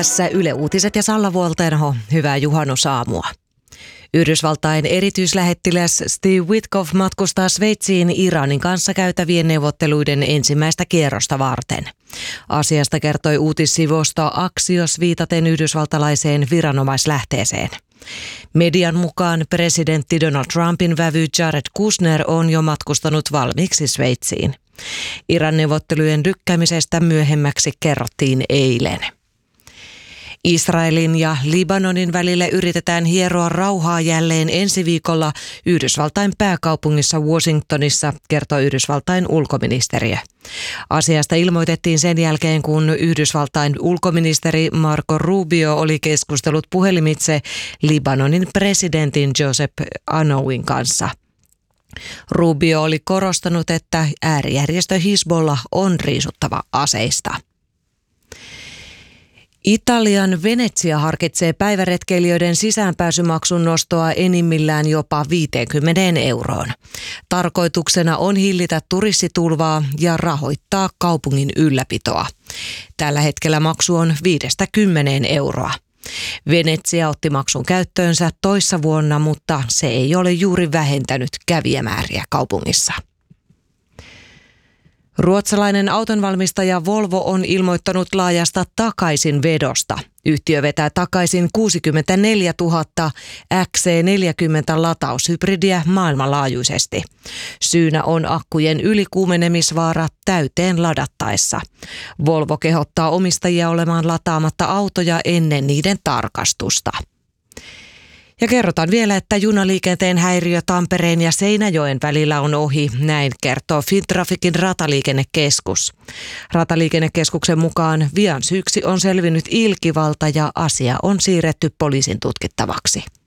Tässä Yle Uutiset ja Salla Vuoltenho. Hyvää juhannusaamua. Yhdysvaltain erityislähettiläs Steve Witkoff matkustaa Sveitsiin Iranin kanssa käytävien neuvotteluiden ensimmäistä kierrosta varten. Asiasta kertoi uutissivusto Axios viitaten yhdysvaltalaiseen viranomaislähteeseen. Median mukaan presidentti Donald Trumpin vävy Jared Kushner on jo matkustanut valmiiksi Sveitsiin. Iran-neuvottelujen lykkäämisestä myöhemmäksi kerrottiin eilen. Israelin ja Libanonin välille yritetään hieroa rauhaa jälleen ensi viikolla Yhdysvaltain pääkaupungissa Washingtonissa, kertoi Yhdysvaltain ulkoministeriö. Asiasta ilmoitettiin sen jälkeen, kun Yhdysvaltain ulkoministeri Marco Rubio oli keskustellut puhelimitse Libanonin presidentin Joseph Anoun kanssa. Rubio oli korostanut, että äärijärjestö Hizbollah on riisuttava aseista. Italian Venetsia harkitsee päiväretkeilijöiden sisäänpääsymaksun nostoa enimmillään jopa 50 euroon. Tarkoituksena on hillitä turismitulvaa ja rahoittaa kaupungin ylläpitoa. Tällä hetkellä maksu on 5–10 euroa. Venetsia otti maksun käyttöönsä toissa vuonna, mutta se ei ole juuri vähentänyt kävijämääriä kaupungissa. Ruotsalainen autonvalmistaja Volvo on ilmoittanut laajasta takaisinvedosta. Yhtiö vetää takaisin 64 000 XC40 lataushybridiä maailmanlaajuisesti. Syynä on akkujen ylikuumenemisvaara täyteen ladattaessa. Volvo kehottaa omistajia olemaan lataamatta autoja ennen niiden tarkastusta. Ja kerrotaan vielä, että junaliikenteen häiriö Tampereen ja Seinäjoen välillä on ohi, näin kertoo Fintraficin rataliikennekeskus. Rataliikennekeskuksen mukaan vian syyksi on selvinnyt ilkivalta ja asia on siirretty poliisin tutkittavaksi.